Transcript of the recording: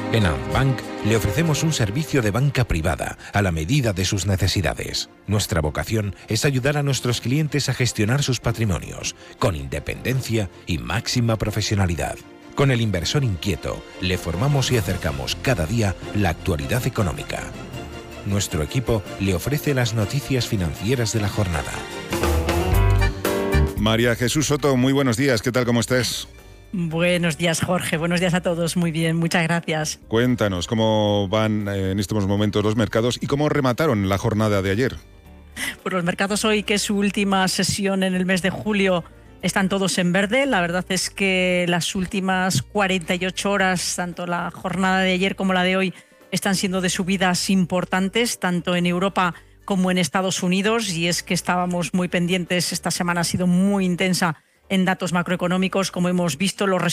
En Antbank le ofrecemos un servicio de banca privada a la medida de sus necesidades. Nuestra vocación es ayudar a nuestros clientes a gestionar sus patrimonios con independencia y máxima profesionalidad. Con el inversor inquieto, le formamos y acercamos cada día la actualidad económica. Nuestro equipo le ofrece las noticias financieras de la jornada. María Jesús Soto, muy buenos días. ¿Qué tal? ¿Cómo estás? Buenos días, Jorge. Buenos días a todos. Muy bien, muchas gracias. Cuéntanos cómo van en estos momentos los mercados y cómo remataron la jornada de ayer. Pues los mercados hoy, que es su última sesión en el mes de julio, están todos en verde. La verdad es que las últimas 48 horas, tanto la jornada de ayer como la de hoy, están siendo de subidas importantes, tanto en Europa como en Estados Unidos. Y es que estábamos muy pendientes. Esta semana ha sido muy intensa en datos macroeconómicos, como hemos visto. Los